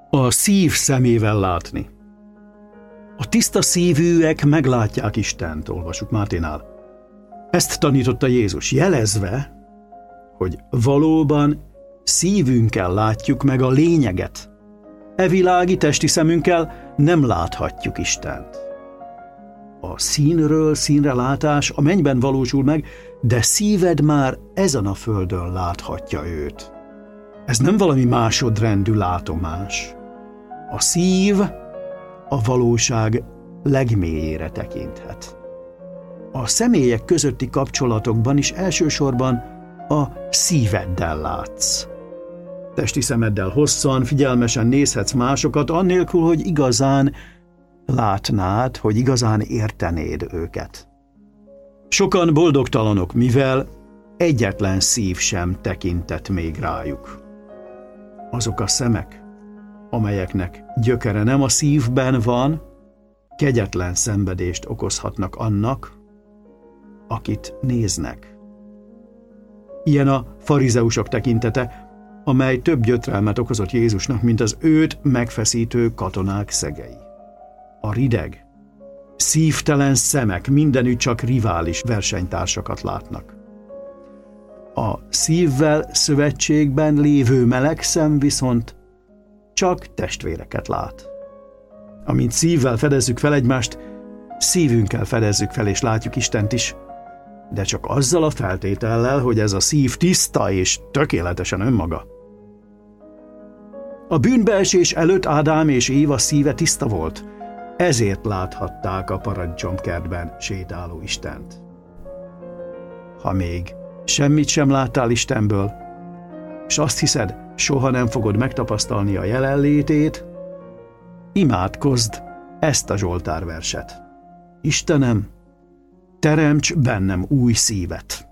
A szív szemével látni. A tiszta szívűek meglátják Istent, olvasjuk Máténál. Ezt tanította Jézus, jelezve, hogy valóban szívünkkel látjuk meg a lényeget. E világi testi szemünkkel nem láthatjuk Istent. A színről színre látás a mennyben valósul meg, de szíved már ezen a földön láthatja őt. Ez nem valami másodrendű látomás. A szív a valóság legmélyére tekinthet. A személyek közötti kapcsolatokban is elsősorban a szíveddel látsz. Testi szemeddel hosszan, figyelmesen nézhetsz másokat, annélkül, hogy igazán látnád, hogy igazán értenéd őket. Sokan boldogtalanok, mivel egyetlen szív sem tekintett még rájuk. Azok a szemek, amelyeknek gyökere nem a szívben van, kegyetlen szenvedést okozhatnak annak, akit néznek. Ilyen a farizeusok tekintete, amely több gyötrelmet okozott Jézusnak, mint az őt megfeszítő katonák szegei. A rideg, szívtelen szemek mindenütt csak rivális versenytársakat látnak. A szívvel szövetségben lévő meleg szem viszont csak testvéreket lát. Amint szívvel fedezzük fel egymást, szívünkkel fedezzük fel és látjuk Istent is, de csak azzal a feltétellel, hogy ez a szív tiszta és tökéletesen önmaga. A bűnbeesés előtt Ádám és Éva szíve tiszta volt, ezért láthatták a paradicsomkertben sétáló Istent. Ha még semmit sem láttál Istenből, és azt hiszed, soha nem fogod megtapasztalni a jelenlétét, imádkozd ezt a Zsoltár verset. Istenem, teremts bennem új szívet!